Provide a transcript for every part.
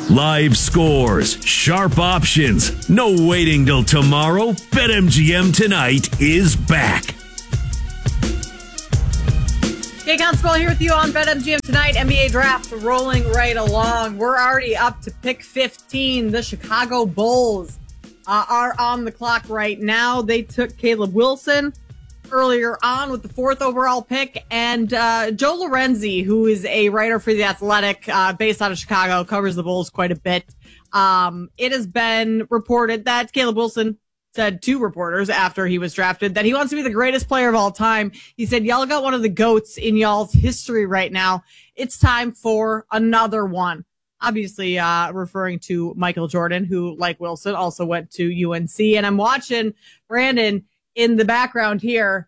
Live scores, sharp options, no waiting till tomorrow. BetMGM Tonight is back. Jay Constable here with you on BetMGM Tonight. NBA Draft rolling right along. We're already up to pick 15. The Chicago Bulls are on the clock right now. They took Caleb Wilson earlier on with the 4th overall pick, and Joe Lorenzi, who is a writer for The Athletic based out of Chicago, covers the Bulls quite a bit. It has been reported that Caleb Wilson said to reporters after he was drafted that he wants to be the greatest player of all time. He said, y'all got one of the GOATs in y'all's history right now. It's time for another one. Obviously, referring to Michael Jordan, who, like Wilson, also went to UNC. And I'm watching Brandon in the background here,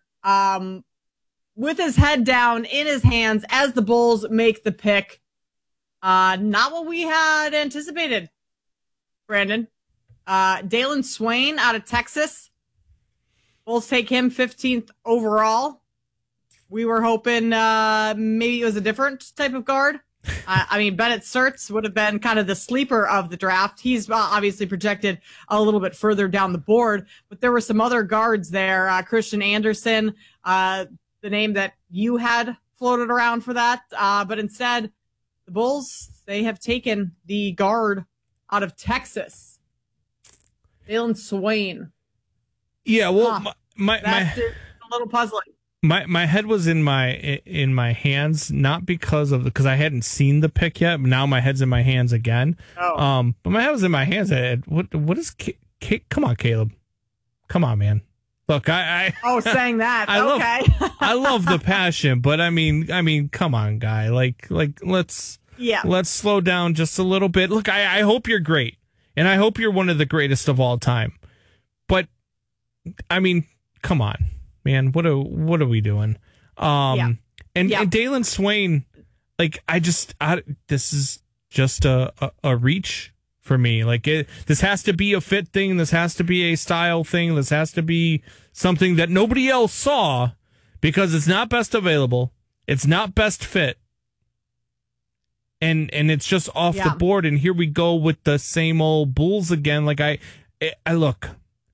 with his head down in his hands as the Bulls make the pick. Not what we had anticipated, Brandon. Dalen Swain out of Texas. Bulls take him 15th overall. We were hoping maybe it was a different type of guard. I mean, Bennett Sertz would have been kind of the sleeper of the draft. He's obviously projected a little bit further down the board, but there were some other guards there. Christian Anderson, the name that you had floated around for that. But instead, the Bulls, they have taken the guard out of Texas, Dalen Swain. Yeah, well, that's a little puzzling. My head was in my hands, not because I hadn't seen the pick yet. Now my head's in my hands again. Oh. But my head was in my hands. What is come on, Caleb? Come on, man. Look, saying that. Okay. I love the passion, but I mean, come on, guy. Like let's slow down just a little bit. Look, I hope you're great, and I hope you're one of the greatest of all time. But I mean, come on. Man, what are we doing? And Dalen Swain, like this is just a reach for me. Like this has to be a fit thing. This has to be a style thing. This has to be something that nobody else saw because it's not best available. It's not best fit. And it's just off the board. And here we go with the same old Bulls again. Like I look,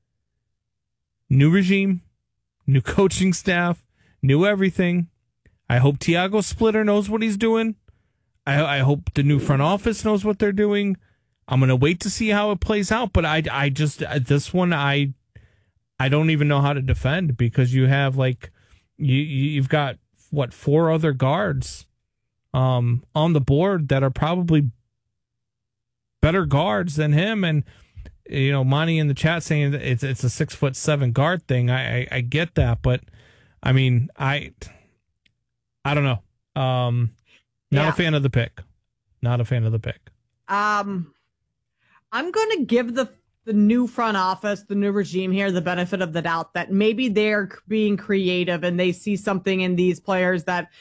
new regime. New coaching staff, new everything. I hope Tiago Splitter knows what he's doing. I hope the new front office knows what they're doing. I'm going to wait to see how it plays out. But I just this one, I don't even know how to defend because you have you've got 4 other guards on the board that are probably better guards than him. And Monty in the chat saying it's a 6'7" guard thing. I get that, but I mean, I don't know. Not a fan of the pick. Not a fan of the pick. I'm going to give the new front office, the new regime here, the benefit of the doubt that maybe they're being creative and they see something in these players that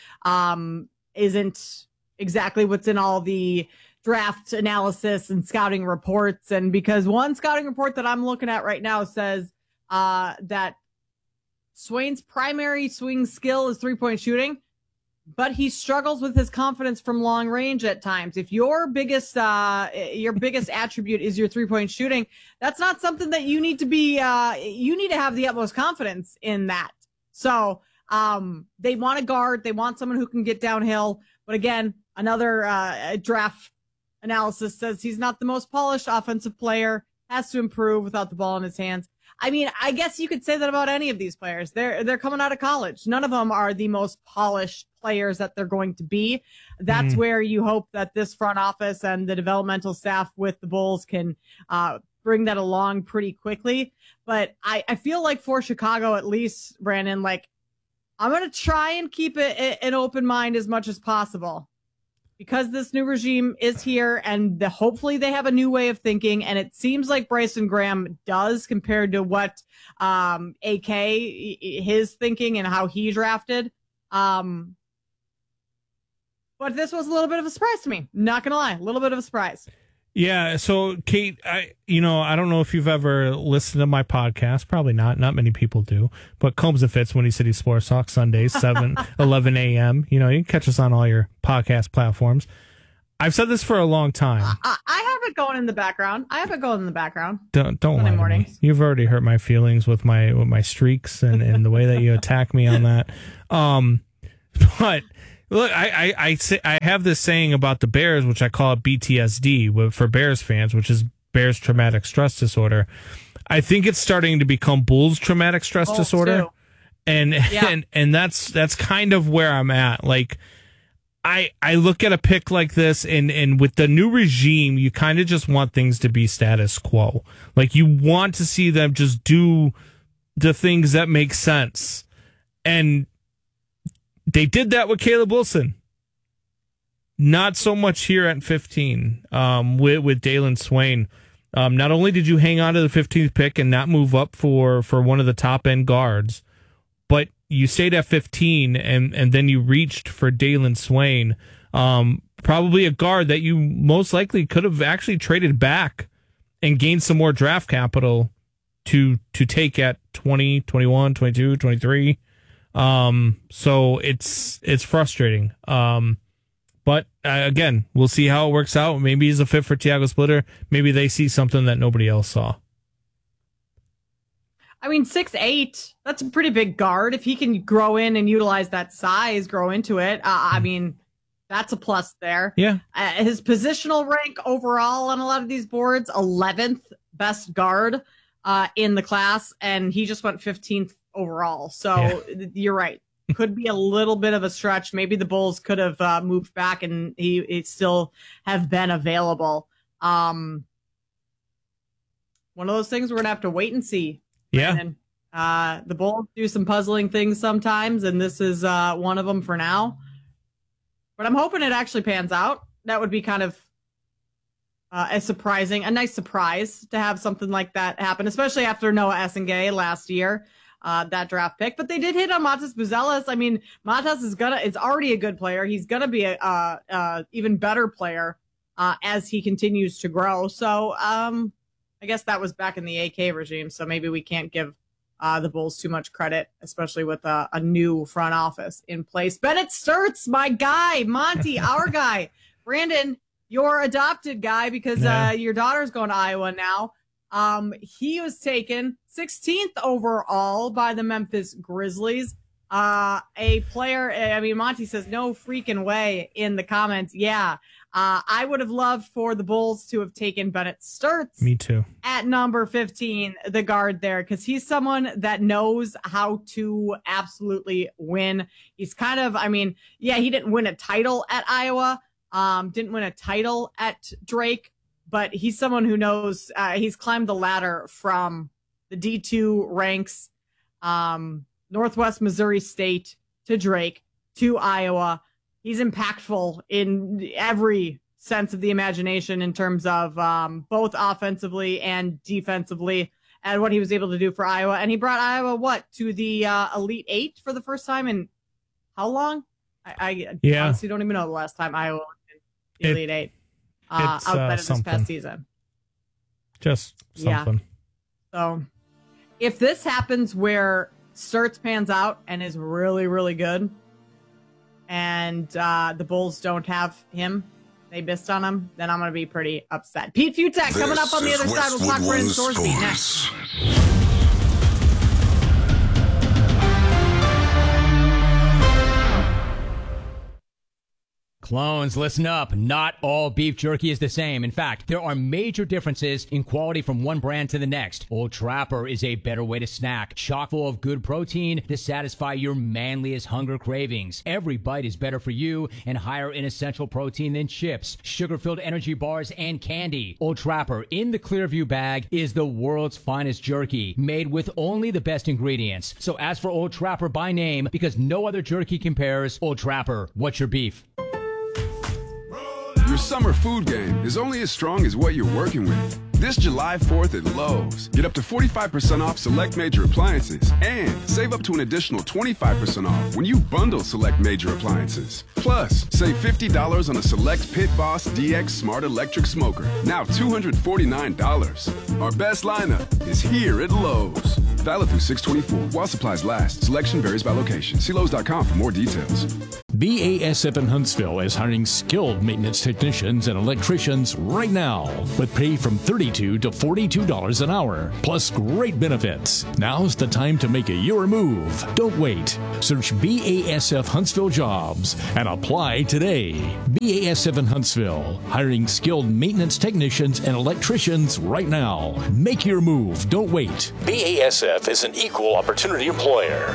isn't exactly what's in all the draft analysis and scouting reports. And because one scouting report that I'm looking at right now says that Swain's primary swing skill is 3-point shooting, but he struggles with his confidence from long range at times. If your biggest attribute is your 3-point shooting, that's not something that you need to be, you need to have the utmost confidence in that. So they want a guard. They want someone who can get downhill. But again, another draft analysis says he's not the most polished offensive player, has to improve without the ball in his hands. I mean, I guess you could say that about any of these players. They're coming out of college. None of them are the most polished players that they're going to be. That's where you hope that this front office and the developmental staff with the Bulls can bring that along pretty quickly. But I feel like for Chicago, at least, Brandon, I'm going to try and keep an open mind as much as possible. Because this new regime is here and hopefully they have a new way of thinking. And it seems like Bryson Graham does compared to what AK, his thinking and how he drafted. But this was a little bit of a surprise to me. Not going to lie. A little bit of a surprise. Yeah. So, Kate, I don't know if you've ever listened to my podcast. Probably not. Not many people do. But Combs and Fitz, Windy City Sports Talk, Sundays, 11 a.m. You can catch us on all your podcast platforms. I've said this for a long time. I going in the background. Don't lie to me. You've already hurt my feelings with my streaks and the way that you attack me on that. But look, I have this saying about the Bears, which I call it BTSD for Bears fans, which is Bears traumatic stress disorder. I think it's starting to become Bulls traumatic stress disorder. Too. And that's kind of where I'm at. Like, I look at a pick like this, and with the new regime, you kind of just want things to be status quo. Like, you want to see them just do the things that make sense. And they did that with Caleb Wilson. Not so much here at 15 with Dalen Swain. Not only did you hang on to the 15th pick and not move up for one of the top-end guards, but you stayed at 15 and then you reached for Dalen Swain, probably a guard that you most likely could have actually traded back and gained some more draft capital to take at 20, 21, 22, 23. So it's frustrating. But again, we'll see how it works out. Maybe he's a fit for Tiago Splitter. Maybe they see something that nobody else saw. I mean, 6'8", that's a pretty big guard. If he can grow in and utilize that size, grow into it, I mean, that's a plus there. Yeah. His positional rank overall on a lot of these boards, 11th best guard in the class, and he just went 15th overall. So You're right. Could be a little bit of a stretch. Maybe the Bulls could have moved back and he still have been available. One of those things we're going to have to wait and see. Yeah. And, the Bulls do some puzzling things sometimes, and this is one of them for now. But I'm hoping it actually pans out. That would be kind of a nice surprise to have something like that happen, especially after Noah Essengay last year, that draft pick. But they did hit on Matas Buzelis. I mean, Matas is already a good player. He's going to be a even better player as he continues to grow. So, I guess that was back in the AK regime, so maybe we can't give the Bulls too much credit, especially with a new front office in place. Bennett Sturts, my guy. Monty, our guy. Brandon, your adopted guy, because your daughter's going to Iowa now. He was taken 16th overall by the Memphis Grizzlies. A player, I mean, Monty says, no freaking way in the comments. Yeah. I would have loved for the Bulls to have taken Bennett Sturts. Me too. At number 15, the guard there, because he's someone that knows how to absolutely win. He's kind of, I mean, he didn't win a title at Iowa, didn't win a title at Drake, but he's someone who knows, he's climbed the ladder from the D2 ranks, Northwest Missouri State to Drake to Iowa. He's impactful in every sense of the imagination in terms of both offensively and defensively and what he was able to do for Iowa. And he brought Iowa, to the Elite Eight for the first time in how long? I honestly don't even know the last time Iowa was in the Elite Eight outside of this past season. Just something. So if this happens where Sturts pans out and is really, really good, and the Bulls don't have him, they missed on him, then I'm going to be pretty upset. Pete Futek coming up on the other side. We'll talk Brandon Sorsby next. Clones, listen up. Not all beef jerky is the same. In fact, there are major differences in quality from one brand to the next. Old Trapper is a better way to snack, chock full of good protein to satisfy your manliest hunger cravings. Every bite is better for you and higher in essential protein than chips, sugar-filled energy bars, and candy. Old Trapper in the Clearview bag is the world's finest jerky, made with only the best ingredients. So ask for Old Trapper by name, because no other jerky compares. Old Trapper, what's your beef? Your summer food game is only as strong as what you're working with. This July 4th at Lowe's, get up to 45% off select major appliances and save up to an additional 25% off when you bundle select major appliances. Plus, save $50 on a select Pit Boss DX Smart Electric Smoker, now $249. Our best lineup is here at Lowe's. Valid through 6/24 while supplies last. Selection varies by location. See Lowe's.com for more details. BASF in Huntsville is hiring skilled maintenance technicians and electricians right now with pay from $32 to $42 an hour, plus great benefits. Now's the time to make your move. Don't wait. Search BASF Huntsville Jobs and apply today. BASF in Huntsville, hiring skilled maintenance technicians and electricians right now. Make your move. Don't wait. BASF is an equal opportunity employer.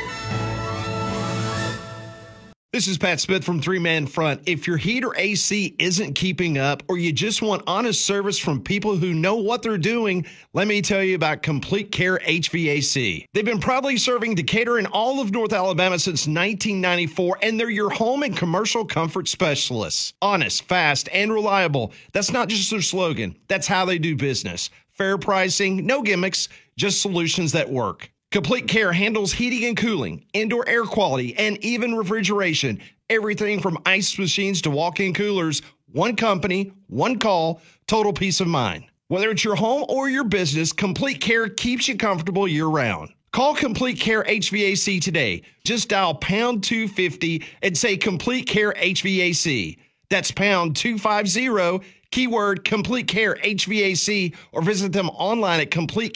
This is Pat Smith from Three Man Front. If your heat or AC isn't keeping up, or you just want honest service from people who know what they're doing, let me tell you about Complete Care HVAC. They've been proudly serving Decatur and all of North Alabama since 1994, and they're your home and commercial comfort specialists. Honest, fast, and reliable. That's not just their slogan. That's how they do business. Fair pricing, no gimmicks, just solutions that work. Complete Care handles heating and cooling, indoor air quality, and even refrigeration. Everything from ice machines to walk-in coolers. One company, one call, total peace of mind. Whether it's your home or your business, Complete Care keeps you comfortable year-round. Call Complete Care HVAC today. Just dial pound 250 and say Complete Care HVAC. That's pound 250, keyword Complete Care HVAC, or visit them online at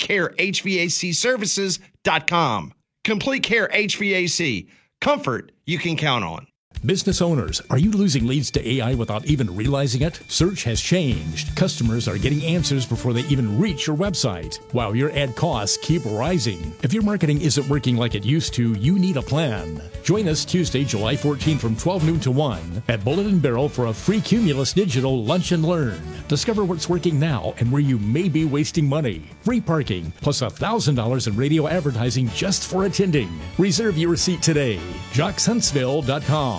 CompleteCareHVACservices.com. Complete Care HVAC. Comfort you can count on. Business owners, are you losing leads to AI without even realizing it? Search has changed. Customers are getting answers before they even reach your website, while your ad costs keep rising. If your marketing isn't working like it used to, you need a plan. Join us Tuesday, July 14 from 12 noon to 1 at Bullet and Barrel for a free Cumulus Digital Lunch and Learn. Discover what's working now and where you may be wasting money. Free parking, plus $1,000 in radio advertising just for attending. Reserve your seat today. JocksHuntsville.com.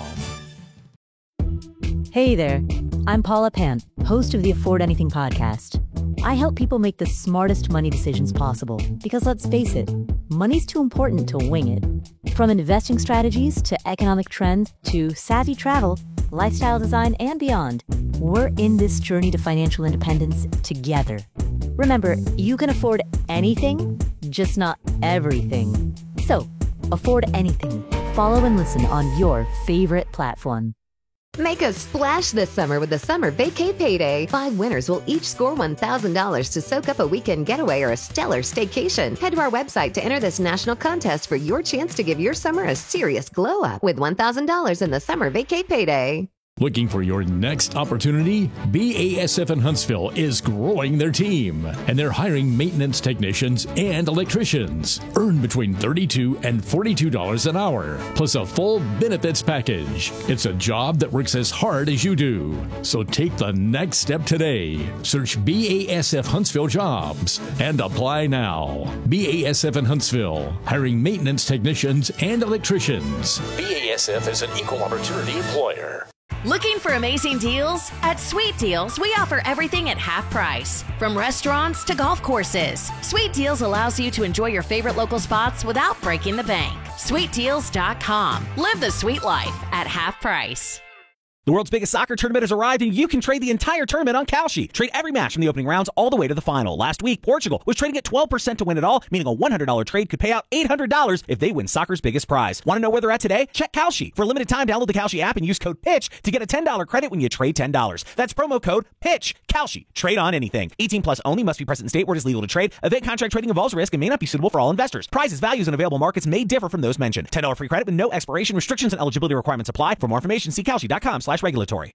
Hey there, I'm Paula Pant, host of the Afford Anything podcast. I help people make the smartest money decisions possible because, let's face it, money's too important to wing it. From investing strategies to economic trends to savvy travel, lifestyle design, and beyond, we're in this journey to financial independence together. Remember, you can afford anything, just not everything. So, afford anything. Follow and listen on your favorite platform. Make a splash this summer with the Summer Vacay Payday. 5 winners will each score $1,000 to soak up a weekend getaway or a stellar staycation. Head to our website to enter this national contest for your chance to give your summer a serious glow up with $1,000 in the Summer Vacay Payday. Looking for your next opportunity? BASF in Huntsville is growing their team, and they're hiring maintenance technicians and electricians. Earn between $32 and $42 an hour, plus a full benefits package. It's a job that works as hard as you do. So take the next step today. Search BASF Huntsville Jobs and apply now. BASF in Huntsville, hiring maintenance technicians and electricians. BASF is an equal opportunity employer. Looking for amazing deals? At Sweet Deals, we offer everything at half price. From restaurants to golf courses, Sweet Deals allows you to enjoy your favorite local spots without breaking the bank. SweetDeals.com. Live the sweet life at half price. The world's biggest soccer tournament has arrived, and you can trade the entire tournament on Kalshi. Trade every match from the opening rounds all the way to the final. Last week, Portugal was trading at 12% to win it all, meaning a $100 trade could pay out $800 if they win soccer's biggest prize. Want to know where they're at today? Check Kalshi. For a limited time, download the Kalshi app and use code PITCH to get a $10 credit when you trade $10. That's promo code PITCH. Kalshi. Trade on anything. 18 plus only. Must be present in state where it is legal to trade. Event contract trading involves risk and may not be suitable for all investors. Prizes, values, and available markets may differ from those mentioned. $10 free credit with no expiration. Restrictions and eligibility requirements apply. For more information, see Kalshi.com/regulatory.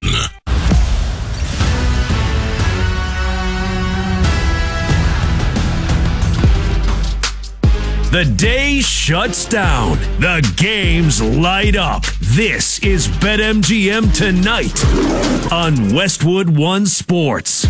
The day shuts down. The games light up. This is BetMGM Tonight on Westwood One Sports.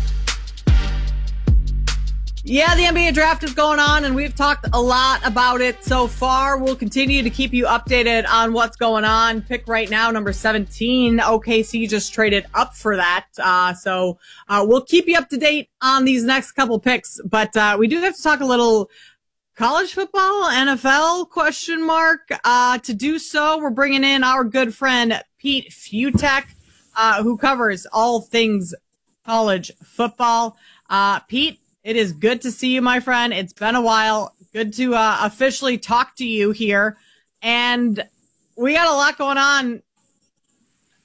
Yeah, the NBA draft is going on, and we've talked a lot about it so far. We'll continue to keep you updated on what's going on. Pick right now, number 17. OKC just traded up for that. So we'll keep you up to date on these next couple picks. But we do have to talk a little college football, NFL, question mark. To do so, we're bringing in our good friend, Pete Fiutak, who covers all things college football. Pete, it is good to see you, my friend. It's been a while. Good to officially talk to you here. And we got a lot going on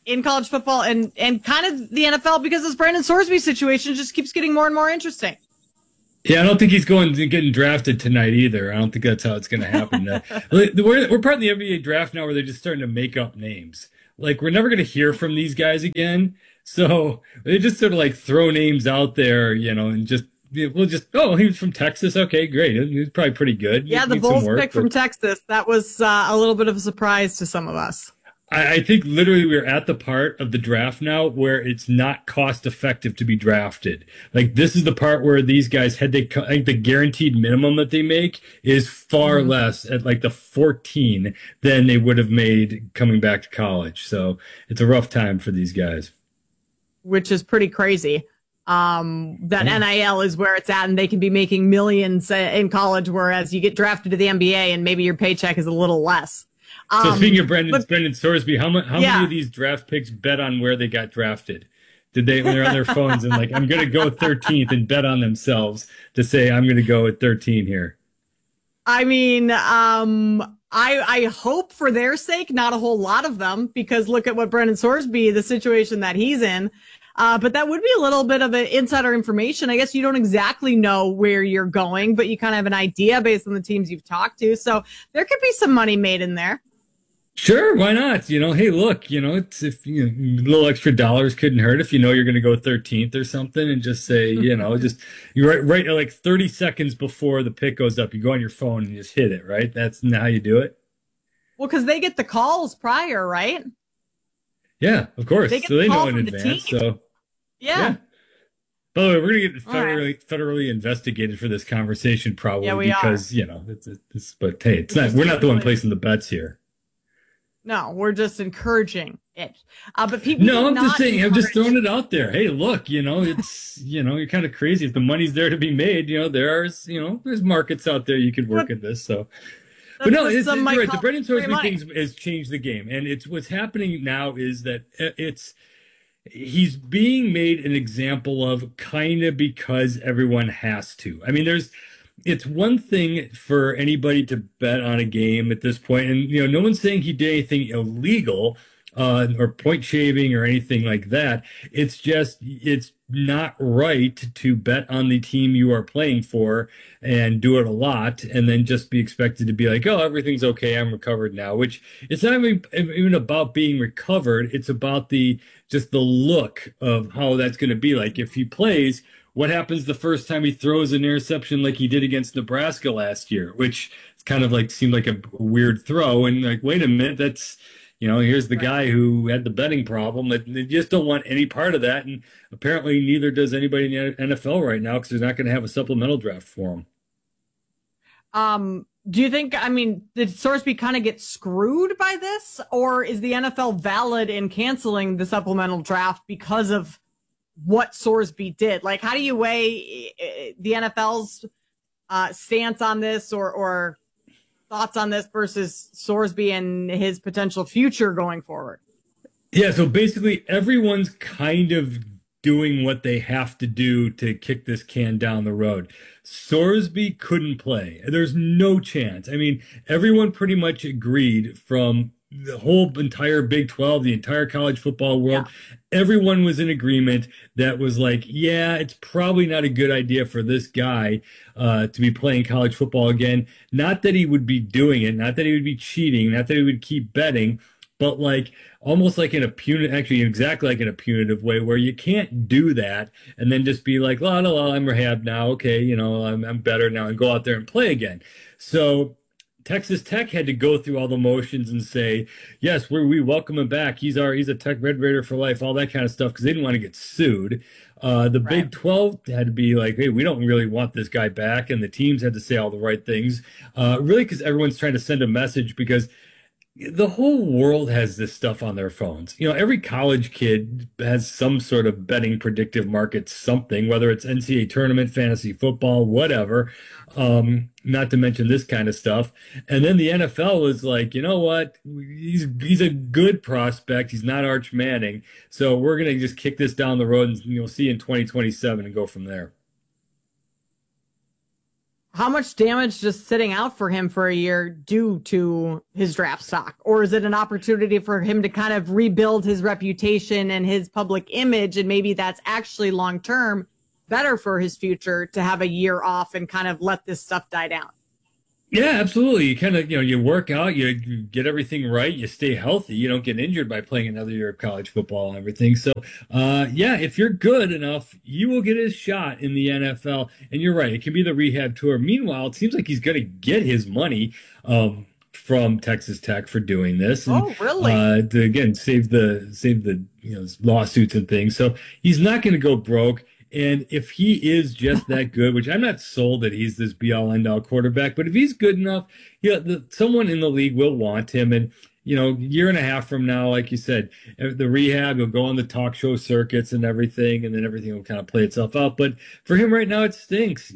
in college football and kind of the NFL, because this Brandon Sorsby situation just keeps getting more and more interesting. Yeah, I don't think he's getting drafted tonight either. I don't think that's how it's going to happen. We're part of the NBA draft now where they're just starting to make up names. Like, we're never going to hear from these guys again. So they just sort of like throw names out there, and just, we'll just, oh, he was from Texas. Okay, great. He was probably pretty good. Yeah, the Bulls pick from Texas. That was a little bit of a surprise to some of us. I think literally we're at the part of the draft now where it's not cost effective to be drafted. Like, this is the part where these guys I think the guaranteed minimum that they make is far less at like the 14 than they would have made coming back to college. So it's a rough time for these guys. Which is pretty crazy. That NIL is where it's at, and they can be making millions in college, whereas you get drafted to the NBA and maybe your paycheck is a little less. So speaking of Brandon Sorsby, how many of these draft picks bet on where they got drafted? Did they, when they're on their phones and like, I'm going to go 13th, and bet on themselves to say, I'm going to go at 13 here? I mean, I hope for their sake, not a whole lot of them, because look at what Brandon Sorsby, the situation that he's in. But that would be a little bit of an insider information. I guess you don't exactly know where you're going, but you kind of have an idea based on the teams you've talked to. So there could be some money made in there. Sure, why not? Hey, look, it's if little extra dollars couldn't hurt if you're going to go 13th or something, and just say, just you right like 30 seconds before the pick goes up, you go on your phone and just hit it, right? That's how you do it. Well, because they get the calls prior, right? Yeah, of course. So they know in advance. So yeah. By the way, we're going to get federally investigated for this conversation, probably, because it's but hey, it's not. We're not the one placing the bets here. No, we're just encouraging it. But people. No, I'm just saying. I'm just throwing it out there. Hey, look, it's you're kind of crazy. If the money's there to be made, there's markets out there you could work at this. So, but no, it's right. The Brandon Sorsby thing has changed the game, and it's what's happening now is that he's being made an example of kind of because everyone has to. I mean, it's one thing for anybody to bet on a game at this point, and no one's saying he did anything illegal or point shaving or anything like that. It's just it's not right to bet on the team you are playing for and do it a lot, and then just be expected to be like, oh, everything's okay, I'm recovered now. Which it's not even about being recovered. It's about just the look of how that's going to be. Like, if he plays, what happens the first time he throws an interception like he did against Nebraska last year, which kind of like seemed like a weird throw. And like, wait a minute, that's, here's the guy who had the betting problem. They just don't want any part of that. And apparently neither does anybody in the NFL right now, because they're not going to have a supplemental draft for him. Do you think, did Sorsby kind of get screwed by this? Or is the NFL valid in canceling the supplemental draft because of what Sorsby did? Like, how do you weigh the NFL's stance on this or thoughts on this versus Sorsby and his potential future going forward? Yeah, so basically everyone's kind of doing what they have to do to kick this can down the road. Sorsby couldn't play. There's no chance. I mean, everyone pretty much agreed, from the whole entire Big 12, the entire college football world, everyone was in agreement that was like, yeah, it's probably not a good idea for this guy to be playing college football again. Not that he would be doing it, not that he would be cheating, not that he would keep betting, but like almost like in a punitive, actually exactly like in a punitive way, where you can't do that and then just be like, la la la, I'm rehab now, okay, I'm better now, and go out there and play again. So Texas Tech had to go through all the motions and say, yes, we welcome him back. He's a Tech Red Raider for life, all that kind of stuff, because they didn't want to get sued. The Big 12 had to be like, hey, we don't really want this guy back. And the teams had to say all the right things, really, because everyone's trying to send a message, because the whole world has this stuff on their phones. Every college kid has some sort of betting predictive market something, whether it's NCAA tournament, fantasy football, whatever, not to mention this kind of stuff. And then the NFL was like, you know what? He's a good prospect. He's not Arch Manning. So we're going to just kick this down the road, and you'll see in 2027 and go from there. How much damage just sitting out for him for a year due to his draft stock? Or is it an opportunity for him to kind of rebuild his reputation and his public image? And maybe that's actually long-term better for his future to have a year off and kind of let this stuff die down. Yeah, absolutely. You kind of, you work out, you get everything right, you stay healthy, you don't get injured by playing another year of college football and everything. So, yeah, if you're good enough, you will get his shot in the NFL. And you're right, it can be the rehab tour. Meanwhile, it seems like he's going to get his money from Texas Tech for doing this. And, oh, really? To again save the lawsuits and things. So he's not going to go broke. And if he is just that good, which I'm not sold that he's this be-all, end-all quarterback, but if he's good enough, someone in the league will want him. And, year and a half from now, like you said, the rehab, he'll go on the talk show circuits and everything, and then everything will kind of play itself out. But for him right now, it stinks.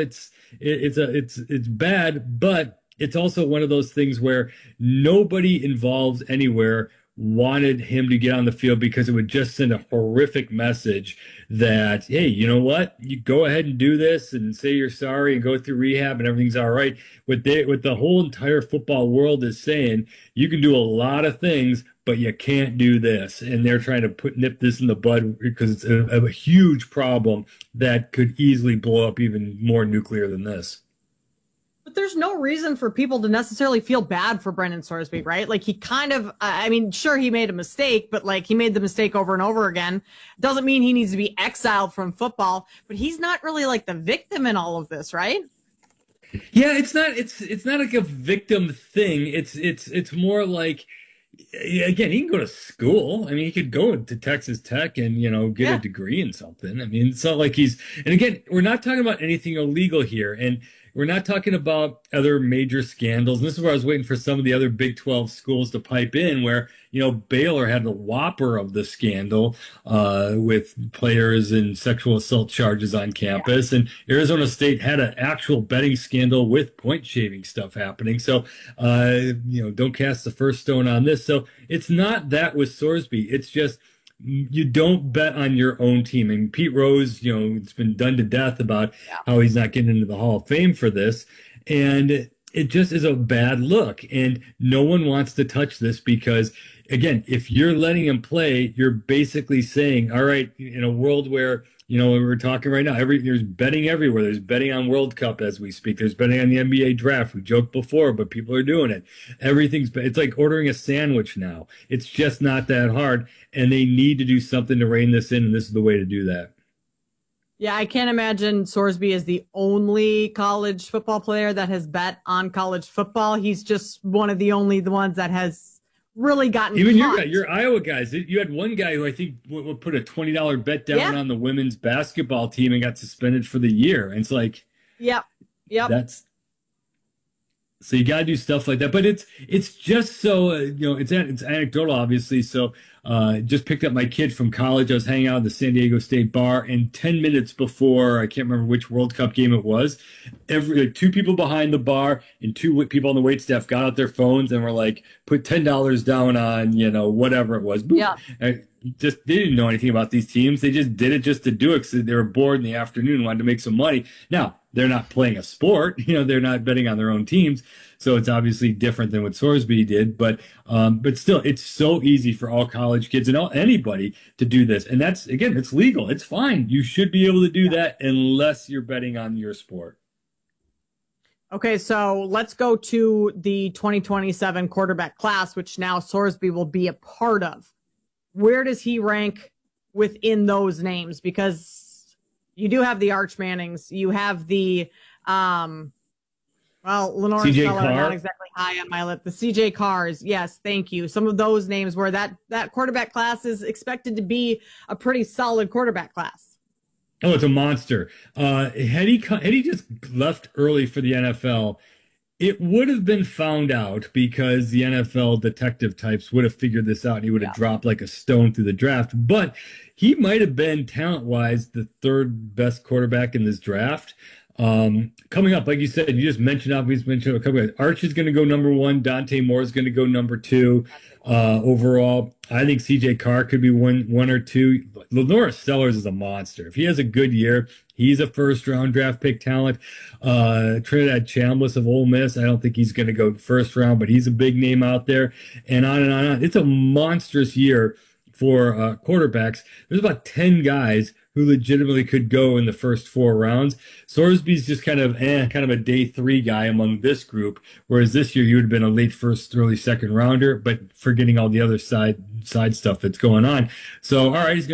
It's bad, but it's also one of those things where nobody involved anywhere wanted him to get on the field because it would just send a horrific message that, hey, you know what? You go ahead and do this and say you're sorry and go through rehab and everything's all right. What the whole entire football world is saying, you can do a lot of things, but you can't do this. And they're trying to nip this in the bud because it's a huge problem that could easily blow up even more nuclear than this. But there's no reason for people to necessarily feel bad for Brendan Sorsby, right? Like he kind of, sure, he made a mistake, but like he made the mistake over and over again. Doesn't mean he needs to be exiled from football, but he's not really like the victim in all of this, right? Yeah, it's not like a victim thing. It's more like, again, he can go to school. I mean, he could go to Texas Tech and, get a degree in something. I mean, it's not like and again, we're not talking about anything illegal here. And we're not talking about other major scandals. And this is where I was waiting for some of the other Big 12 schools to pipe in where, Baylor had the whopper of the scandal with players and sexual assault charges on campus. And Arizona State had an actual betting scandal with point shaving stuff happening. So, don't cast the first stone on this. So it's not that with Sorsby. It's just, you don't bet on your own team. And Pete Rose, it's been done to death about how he's not getting into the Hall of Fame for this. And it just is a bad look. And no one wants to touch this because, again, if you're letting him play, you're basically saying, all right, in a world where, we're talking right now, there's betting everywhere. There's betting on World Cup as we speak. There's betting on the NBA draft. We joked before, but people are doing it. It's like ordering a sandwich now. It's just not that hard. And they need to do something to rein this in. And this is the way to do that. Yeah, I can't imagine Sorsby is the only college football player that has bet on college football. He's just one of the ones that has really gotten even caught. your Iowa guys. You had one guy who I think would put a $20 bet down on the women's basketball team and got suspended for the year. And it's like, yep. So you got to do stuff like that. But it's just so, it's anecdotal, obviously. So just picked up my kid from college. I was hanging out at the San Diego State bar, and 10 minutes before, I can't remember which World Cup game it was, two people behind the bar and two people on the wait staff got out their phones and were like, put $10 down on, whatever it was. Boop. Yeah. They didn't know anything about these teams. They just did it just to do it because they were bored in the afternoon and wanted to make some money. Now, they're not playing a sport. They're not betting on their own teams. So it's obviously different than what Sorsby did. But still, it's so easy for all college kids and anybody to do this. And that's, again, it's legal. It's fine. You should be able to do that unless you're betting on your sport. Okay, so let's go to the 2027 quarterback class, which now Sorsby will be a part of. Where does he rank within those names? Because you do have the Arch Mannings. You have the, Lenore Speller, not exactly high on my list. The CJ Carrs, yes, thank you. Some of those names where that quarterback class is expected to be a pretty solid quarterback class. Oh, it's a monster. Had he just left early for the NFL, it would have been found out because the NFL detective types would have figured this out and he would have dropped like a stone through the draft. But he might have been talent-wise the third best quarterback in this draft. Coming up, like you said, you just mentioned a couple of Arch is going to go number 1. Dante Moore is going to go number 2. Overall, I think CJ Carr could be one or 2. Lenora Sellers is a monster. If he has a good year, he's a first-round draft pick talent. Trinidad Chambliss of Ole Miss, I don't think he's going to go first round, but he's a big name out there. And on and on and on. It's a monstrous year for quarterbacks. There's about 10 guys who legitimately could go in the first 4 rounds. Sorsby's just kind of a day 3 guy among this group, whereas this year he would have been a late first, early second rounder, but forgetting all the other side stuff that's going on. So, all right, he's going